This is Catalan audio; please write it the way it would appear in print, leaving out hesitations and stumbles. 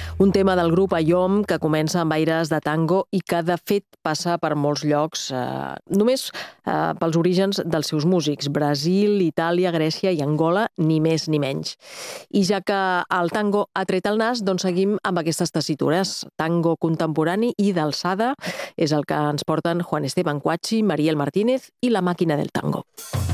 Un tema del grup Ayom que comença amb aires de tango i que de fet passa per molts llocs, només pels orígens dels seus músics, Brasil, Itàlia, Grècia i Angola, ni més ni menys. I ja que el tango ha tret el nas, doncs seguim amb aquestes tessitures. Tango contemporani i d'alçada és el que ens porten Juan Esteban Cuachi, Mariel Martínez i La Màquina del Tango.